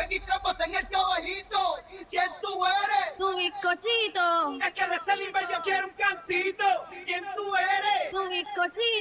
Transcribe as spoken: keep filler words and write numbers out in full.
ven y trápate en el caballito. ¿Quién tú eres? Tu bizcochito. Es que de Salimber yo quiero un cantito. ¿Quién tú eres? Tu bizcochito.